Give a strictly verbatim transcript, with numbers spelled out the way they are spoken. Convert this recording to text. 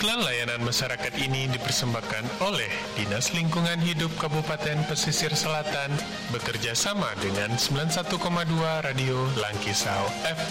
Iklan layanan masyarakat ini dipersembahkan oleh Dinas Lingkungan Hidup Kabupaten Pesisir Selatan bekerja sama dengan sembilan puluh satu koma dua Radio Langkisau F